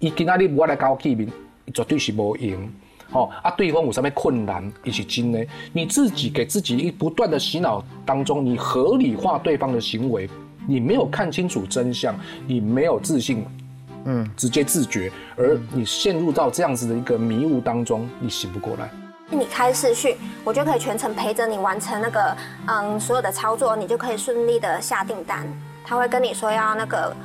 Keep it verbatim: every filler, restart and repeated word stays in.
伊今仔日我来跟我见面，绝对是无用。哦啊，对方有什么困难，也是真的。你自己给自己一不断的洗脑当中，你合理化对方的行为，你没有看清楚真相，你没有自信，嗯，直接自觉，而你陷入到这样子的一个迷雾当中，你醒不过来。 你开视讯，我就可以全程陪着你完成那个嗯所有的操作，你就可以顺利的下订单。他会跟你说要那个